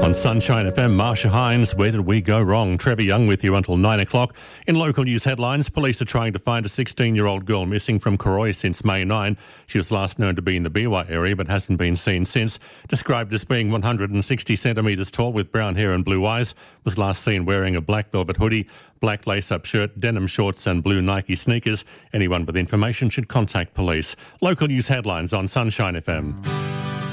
On Sunshine FM, Marsha Hines, where did we go wrong? Trevor Young with you until 9 o'clock. In local news headlines, police are trying to find a 16-year-old girl missing from Corroy since May 9. She was last known to be in the Beerwah area but hasn't been seen since. Described as being 160 centimetres tall with brown hair and blue eyes, was last seen wearing a black velvet hoodie, black lace-up shirt, denim shorts and blue Nike sneakers. Anyone with information should contact police. Local news headlines on Sunshine FM.